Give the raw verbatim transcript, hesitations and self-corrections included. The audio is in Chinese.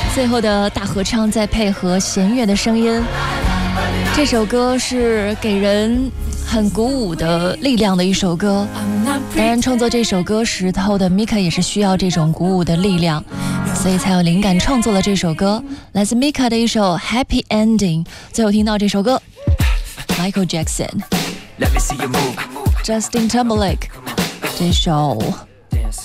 最后的大合唱再配合弦乐的声音，这首歌是给人很鼓舞的力量的一首歌。当然，创作这首歌时候的 Mika 也是需要这种鼓舞的力量，所以才有灵感创作了这首歌，来自 Mika 的一首 Happy Ending。最后听到这首歌 Michael Jackson、Justin Timberlake 这首